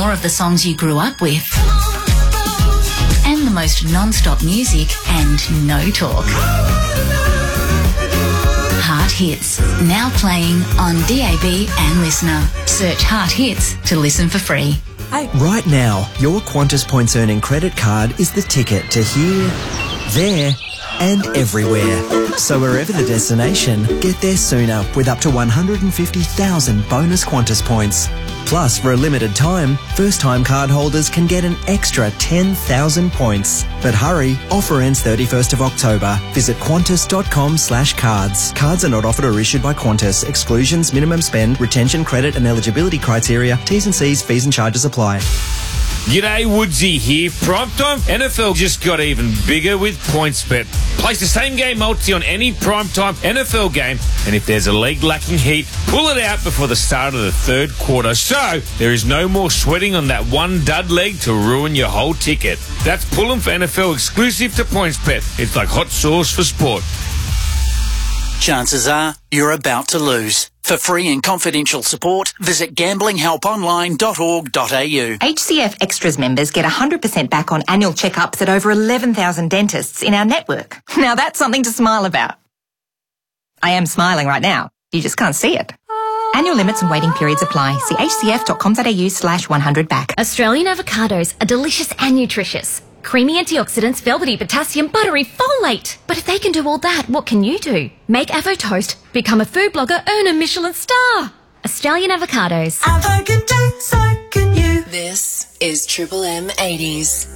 more of the songs you grew up with. And the most non-stop music and no talk. Heart Hits, now playing on DAB and Listener. Search Heart Hits to listen for free. Right now, your Qantas Points Earning credit card is the ticket to here, there and everywhere. So wherever the destination, get there sooner with up to 150,000 bonus Qantas points. Plus, for a limited time, first-time card holders can get an extra 10,000 points. But hurry, offer ends 31st of October. Visit qantas.com/cards. Cards are not offered or issued by Qantas. Exclusions, minimum spend, retention, credit and eligibility criteria, T's and C's, fees and charges apply. G'day, Woodsy here. Primetime NFL just got even bigger with PointsBet. Place the same game multi on any primetime NFL game, and if there's a leg lacking heat, pull it out before the start of the third quarter. So there is no more sweating on that one dud leg to ruin your whole ticket. That's Pull'em for NFL exclusive to PointsBet. It's like hot sauce for sport. Chances are you're about to lose. For free and confidential support, visit gamblinghelponline.org.au. HCF Extras members get 100% back on annual checkups at over 11,000 dentists in our network. Now that's something to smile about. I am smiling right now. You just can't see it. Annual limits and waiting periods apply. See hcf.com.au/100back. Australian avocados are delicious and nutritious. Creamy antioxidants, velvety potassium, buttery folate. But if they can do all that, what can you do? Make Avo Toast, become a food blogger, earn a Michelin star. Australian avocados. Have a good day, so can you. This is Triple M 80s.